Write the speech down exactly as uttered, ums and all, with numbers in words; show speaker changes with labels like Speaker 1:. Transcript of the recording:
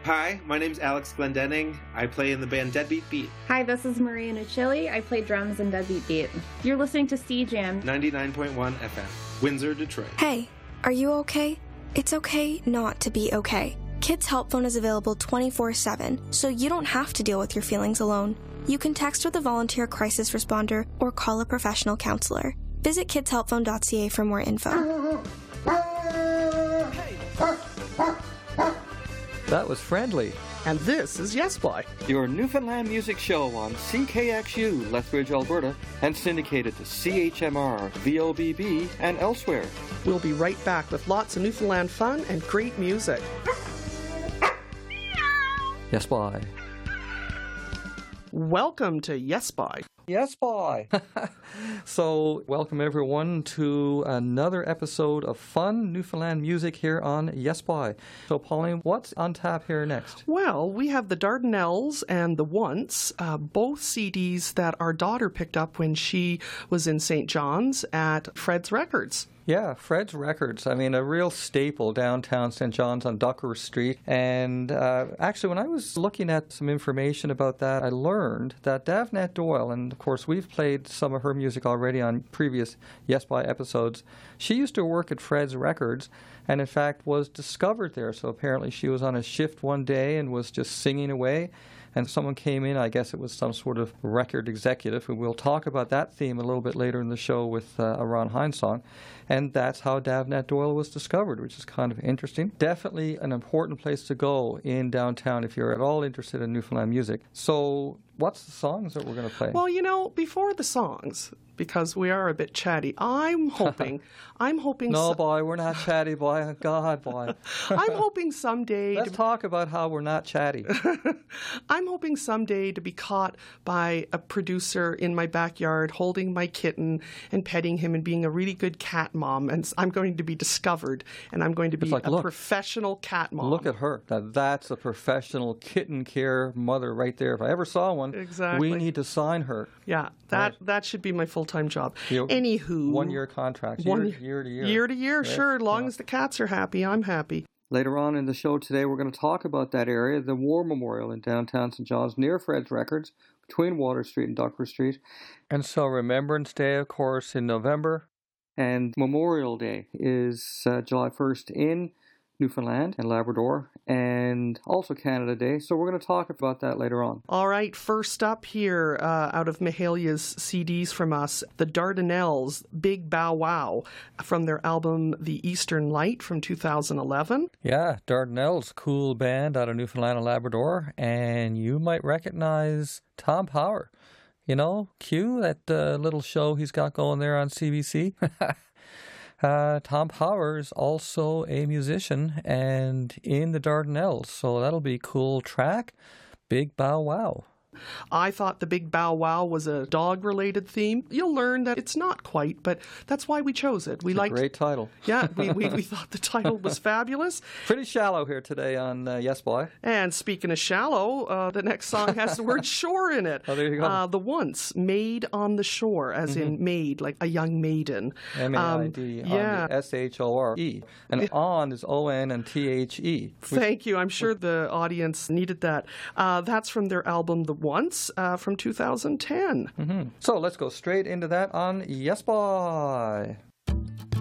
Speaker 1: Hi, my name's Alex Glendenning. I play in the band Deadbeat Beat.
Speaker 2: Hi, this is Maria Nucilli. I play drums in Deadbeat Beat. You're listening to C Jam
Speaker 1: ninety-nine point one F M, Windsor, Detroit.
Speaker 3: Hey, are you okay? It's okay not to be okay. Kids Help Phone is available twenty-four seven, so you don't have to deal with your feelings alone. You can text with a volunteer crisis responder or call a professional counselor. Visit kids help phone dot c a for more info.
Speaker 4: That was friendly.
Speaker 5: And this is Yes Boy,
Speaker 4: Your Newfoundland music show on C K X U, Lethbridge, Alberta, and syndicated to C H M R, V O B B, and elsewhere.
Speaker 5: We'll be right back with lots of Newfoundland fun and great music.
Speaker 4: Yes, boy.
Speaker 5: Welcome to Yes Boy.
Speaker 4: Yes, boy. So, welcome everyone to another episode of fun Newfoundland music here on Yes Boy. So, Pauline, what's on tap here next?
Speaker 5: Well, we have the Dardanelles and the Once, uh, both C Ds that our daughter picked up when she was in Saint John's at Fred's Records.
Speaker 4: Yeah, Fred's Records. I mean, a real staple downtown Saint John's on Duckworth Street. And uh, actually, when I was looking at some information about that, I learned that Davnette Doyle, and of course, we've played some of her music already on previous Yes Boy episodes. She used to work at Fred's Records and, in fact, was discovered there. So apparently, she was on a shift one day and was just singing away. And someone came in, I guess it was some sort of record executive, and we'll talk about that theme a little bit later in the show with uh, a Ron Hines song. And that's how Davnette Doyle was discovered, which is kind of interesting. Definitely an important place to go in downtown if you're at all interested in Newfoundland music. So what's the songs that we're going to play?
Speaker 5: Well, you know, before the songs, because we are a bit chatty, I'm hoping, I'm hoping...
Speaker 4: No,
Speaker 5: so-
Speaker 4: boy, we're not chatty, boy. God, boy.
Speaker 5: I'm hoping someday...
Speaker 4: Let's
Speaker 5: to-
Speaker 4: talk about how we're not chatty.
Speaker 5: I'm hoping someday to be caught by a producer in my backyard holding my kitten and petting him and being a really good cat mom. And I'm going to be discovered, and I'm going to be
Speaker 4: like,
Speaker 5: a
Speaker 4: look,
Speaker 5: professional cat mom.
Speaker 4: Look at her. Now, that's a professional kitten care mother right there. If I ever saw one,
Speaker 5: Exactly.
Speaker 4: we need to sign her.
Speaker 5: Yeah, that
Speaker 4: Right.
Speaker 5: that should be my full-time job.
Speaker 4: You know,
Speaker 5: Anywho.
Speaker 4: One-year contracts,
Speaker 5: One
Speaker 4: year, year to year.
Speaker 5: Year to year,
Speaker 4: Right?
Speaker 5: sure. As long
Speaker 4: Yeah.
Speaker 5: as the cats are happy, I'm happy.
Speaker 4: Later on in the show today, we're going to talk about that area, the War Memorial in downtown Saint John's, near Fred's Records, between Water Street and Duckworth Street. And so Remembrance Day, of course, in November. And Memorial Day is uh, July first in Newfoundland and Labrador, and also Canada Day. So we're going to talk about that later on.
Speaker 5: All right, first up here, uh, out of Mahalia's C Ds from us, the Dardanelles, Big Bow Wow, from their album The Eastern Light from two thousand eleven.
Speaker 4: Yeah, Dardanelles, cool band out of Newfoundland and Labrador, and you might recognize Tom Power. You know, Q, that uh, little show he's got going there on C B C. Uh, Tom Power is also a musician and in the Dardanelles, so that'll be a cool track. Big Bow Wow.
Speaker 5: I thought the Big Bow Wow was a dog-related theme. You'll learn that it's not quite, but that's why we chose it. We
Speaker 4: It's
Speaker 5: liked,
Speaker 4: a great title.
Speaker 5: yeah, we, we we thought the title was fabulous.
Speaker 4: Pretty shallow here today on uh, Yes Boy.
Speaker 5: And speaking of shallow, uh, the next song has the word shore in it.
Speaker 4: Oh, there you go.
Speaker 5: Uh, the Once, Maid on the Shore, as mm-hmm. in maid, like a young maiden.
Speaker 4: M A I D
Speaker 5: um, yeah.
Speaker 4: S H O R E. And on is O N and T H E.
Speaker 5: Thank you. I'm sure the audience needed that. Uh, that's from their album The Once uh, from two thousand ten.
Speaker 4: Mm-hmm. So let's go straight into that on Yes Boy.